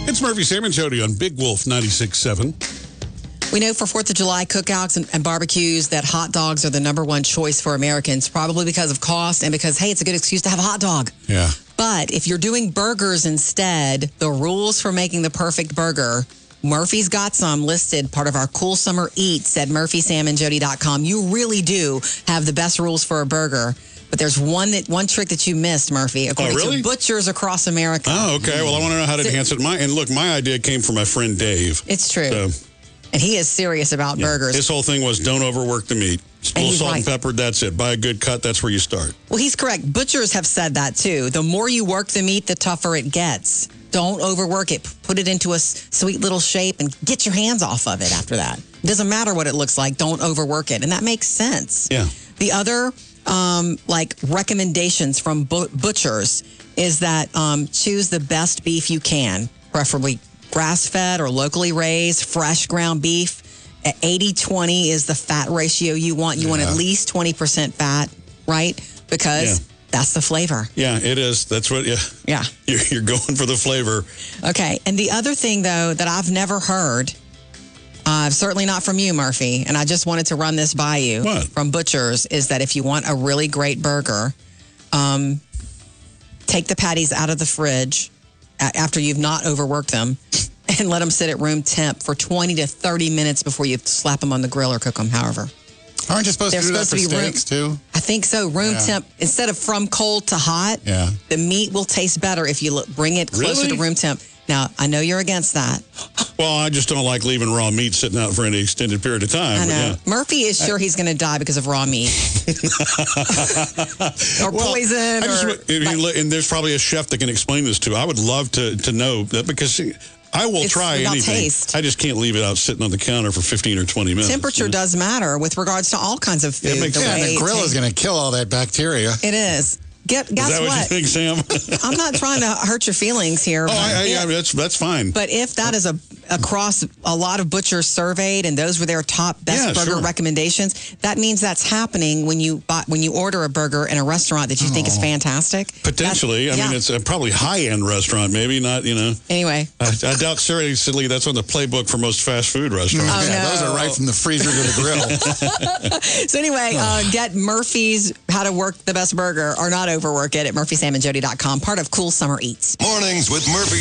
It's Murphy, Sam, and Jody on Big Wolf 96.7. We know for 4th of July cookouts and barbecues that hot dogs are the number one choice for Americans, probably because of cost and because, hey, it's a good excuse to have a hot dog. Yeah. But if you're doing burgers instead, the rules for making the perfect burger, Murphy's got some listed, part of our cool summer eats at murphysamandjody.com. You really do have the best rules for a burger. But there's one trick that you missed, Murphy, according to butchers across America. Oh, okay. Well, I want to know how to enhance it. And look, my idea came from my friend Dave. It's true. And he is serious about burgers. His whole thing was don't overwork the meat. A little salt and pepper, that's it. Buy a good cut, that's where you start. Well, he's correct. Butchers have said that, too. The more you work the meat, the tougher it gets. Don't overwork it. Put it into a sweet little shape and get your hands off of it after that. It doesn't matter what it looks like. Don't overwork it. And that makes sense. Yeah. The other recommendations from butchers is that choose the best beef you can, preferably grass-fed or locally raised, fresh ground beef. At 80-20 is the fat ratio you want. You want at least 20% fat, right? Because that's the flavor. Yeah, it is. That's what, Yeah. You're going for the flavor. Okay. And the other thing, though, that I've never heard, certainly not from you, Murphy, and I just wanted to run this by you from butchers, is that if you want a really great burger, take the patties out of the fridge after you've not overworked them and let them sit at room temp for 20 to 30 minutes before you slap them on the grill or cook them, however. Aren't you supposed to do that for steaks, too? I think so. Room temp, instead of from cold to hot, the meat will taste better if you bring it closer to room temp. Now, I know you're against that. Well, I just don't like leaving raw meat sitting out for any extended period of time. I know. Murphy is sure he's going to die because of raw meat. Or poison. And there's probably a chef that can explain this too. I would love to know that because I will try anything. Taste. I just can't leave it out sitting on the counter for 15 or 20 minutes. Temperature does matter with regards to all kinds of food. The grill is going to kill all that bacteria. It is. Guess is that what you think, Sam? I'm not trying to hurt your feelings here. That's fine. But if that is across a lot of butchers surveyed, and those were their top best burger recommendations, that means that's happening when you order a burger in a restaurant that you think is fantastic. Potentially. I mean, it's a probably high-end restaurant, maybe not, Anyway. I doubt seriously that's on the playbook for most fast food restaurants. Oh, no. Those are right from the freezer to the grill. So anyway, get Murphy's How to Work the Best Burger or not overwork it at murphysamandjody.com, part of Cool Summer Eats. Mornings with Murphy.